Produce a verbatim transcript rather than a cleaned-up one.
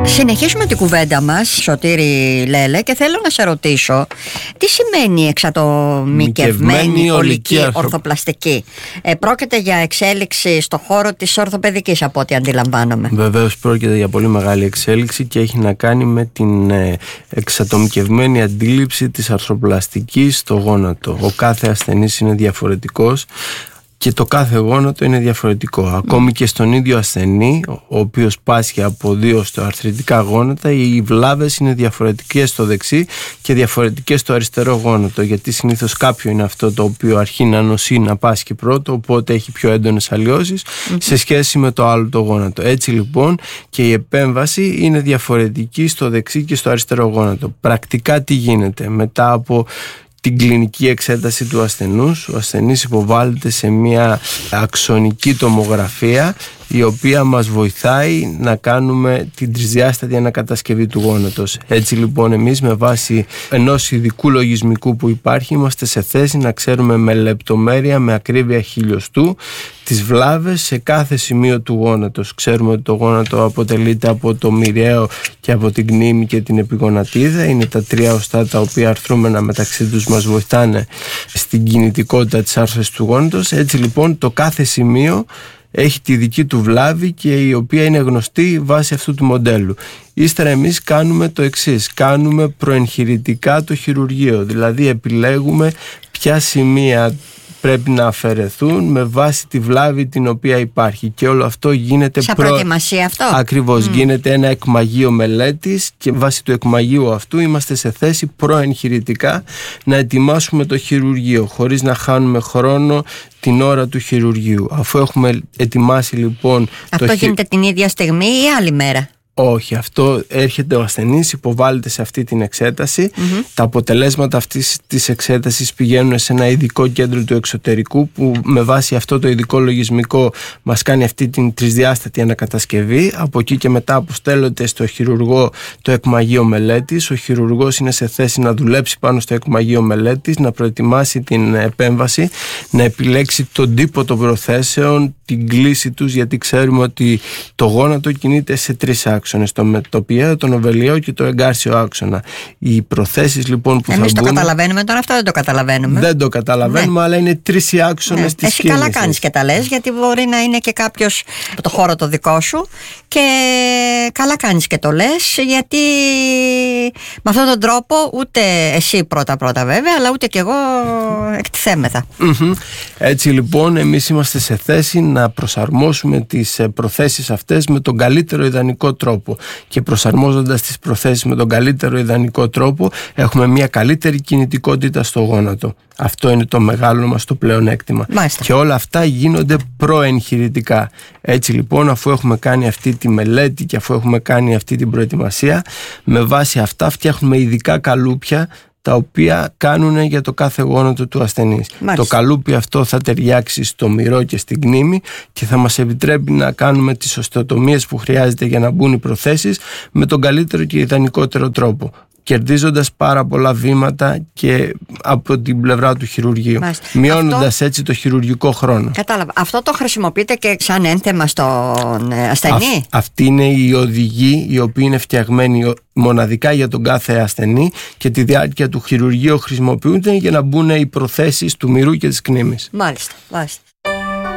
Συνεχίσουμε την κουβέντα μας, Σωτήρη Λέλε, και θέλω να σε ρωτήσω τι σημαίνει εξατομικευμένη ολική ορθοπλαστική. Ε, πρόκειται για εξέλιξη στο χώρο της ορθοπαιδικής, από ό,τι αντιλαμβάνομαι. Βεβαίως πρόκειται για πολύ μεγάλη εξέλιξη και έχει να κάνει με την ε, εξατομικευμένη αντίληψη της αρθροπλαστικής στο γόνατο. Ο κάθε ασθενής είναι διαφορετικός και το κάθε γόνατο είναι διαφορετικό. Mm. Ακόμη και στον ίδιο ασθενή, ο οποίος πάσχει από δύο στο αρθριτικά γόνατα, οι βλάβες είναι διαφορετικές στο δεξί και διαφορετικές στο αριστερό γόνατο, γιατί συνήθως κάποιο είναι αυτό το οποίο αρχίζει να νοσεί, να πάσχει πρώτο, οπότε έχει πιο έντονες αλλοιώσεις mm-hmm. σε σχέση με το άλλο το γόνατο. Έτσι λοιπόν και η επέμβαση είναι διαφορετική στο δεξί και στο αριστερό γόνατο. Πρακτικά τι γίνεται? Μετά από την κλινική εξέταση του ασθενούς, ο ασθενής υποβάλλεται σε μια αξονική τομογραφία, η οποία μας βοηθάει να κάνουμε την τρισδιάστατη ανακατασκευή του γόνατος. Έτσι λοιπόν εμείς, με βάση ενός ειδικού λογισμικού που υπάρχει, είμαστε σε θέση να ξέρουμε με λεπτομέρεια, με ακρίβεια χιλιοστού, τις βλάβες σε κάθε σημείο του γόνατος. Ξέρουμε ότι το γόνατο αποτελείται από το μοιραίο και από την κνήμη και την επιγονατίδα. Είναι τα τρία οστά τα οποία αρθρούμενα μεταξύ τους μας βοηθάνε στην κινητικότητα της άρθρωσης του γόνατος. Έτσι λοιπόν το κάθε σημείο έχει τη δική του βλάβη και η οποία είναι γνωστή βάσει αυτού του μοντέλου. Ύστερα εμείς κάνουμε το εξής: κάνουμε προεγχειρητικά το χειρουργείο, δηλαδή επιλέγουμε ποια σημεία πρέπει να αφαιρεθούν με βάση τη βλάβη την οποία υπάρχει, και όλο αυτό γίνεται σε προ... προετοιμασία αυτό. Ακριβώς, mm. γίνεται ένα εκμαγείο μελέτης και βάσει του εκμαγείου αυτού είμαστε σε θέση προεγχειρητικά να ετοιμάσουμε το χειρουργείο, χωρίς να χάνουμε χρόνο την ώρα του χειρουργείου. Αφού έχουμε ετοιμάσει λοιπόν αυτό το γίνεται χει... την ίδια στιγμή ή άλλη μέρα? Όχι, αυτό έρχεται ο ασθενής, υποβάλλεται σε αυτή την εξέταση. Mm-hmm. Τα αποτελέσματα αυτής της εξέτασης πηγαίνουν σε ένα ειδικό κέντρο του εξωτερικού, που με βάση αυτό το ειδικό λογισμικό μας κάνει αυτή την τρισδιάστατη ανακατασκευή. Από εκεί και μετά αποστέλλονται στο χειρουργό το εκμαγείο μελέτης. Ο χειρουργός είναι σε θέση να δουλέψει πάνω στο εκμαγείο μελέτης, να προετοιμάσει την επέμβαση, να επιλέξει τον τύπο των προθέσεων, την κλίση τους, γιατί ξέρουμε ότι το γόνατο κινείται σε τρεις άξονες: το μετοπιαίο, τον οβελιαίο και το εγκάρσιο άξονα. Οι προθέσεις λοιπόν που Εμείς θα το μπουν... καταλαβαίνουμε τώρα, αυτό δεν το καταλαβαίνουμε. Δεν το καταλαβαίνουμε, ναι. Αλλά είναι τρεις οι άξονες, ναι, της Εσύ κίνησης. Καλά κάνεις και τα λες, γιατί μπορεί να είναι και κάποιος από το χώρο το δικό σου, και καλά κάνεις και το λες, γιατί με αυτόν τον τρόπο ούτε εσύ πρώτα πρώτα βέβαια, αλλά ούτε και εγώ εκτιθέμεθα. Mm-hmm. Έτσι λοιπόν εμείς είμαστε σε θέση να προσαρμόσουμε τις προθέσεις αυτές με τον καλύτερο ιδανικό τρόπο, και προσαρμόζοντας τις προθέσεις με τον καλύτερο ιδανικό τρόπο έχουμε μια καλύτερη κινητικότητα στο γόνατο. Αυτό είναι το μεγάλο μας το πλεονέκτημα. Μάλιστα. Και όλα αυτά γίνονται προεγχειρητικά. Έτσι λοιπόν, αφού έχουμε κάνει αυτή τη μελέτη και αφού έχουμε κάνει αυτή την προετοιμασία, με βάση αυτά φτιάχνουμε ειδικά καλούπια, τα οποία κάνουν για το κάθε γόνατο του ασθενής. Μάλιστα. Το καλούπι αυτό θα ταιριάξει στο μυρό και στην κνήμη και θα μας επιτρέπει να κάνουμε τις οστεοτομίες που χρειάζεται για να μπουν οι προθέσεις με τον καλύτερο και ιδανικότερο τρόπο, κερδίζοντας πάρα πολλά βήματα και από την πλευρά του χειρουργείου. Μάλιστα. Μειώνοντας αυτό... έτσι το χειρουργικό χρόνο. Κατάλαβα. Αυτό το χρησιμοποιείτε και σαν ένθεμα στον ασθενή? Α, αυτή είναι η οδηγή, η οποία είναι φτιαγμένη μοναδικά για τον κάθε ασθενή, και τη διάρκεια του χειρουργείου χρησιμοποιούνται για να μπουν οι προθέσεις του μυρού και της κνήμης. Μάλιστα, μάλιστα.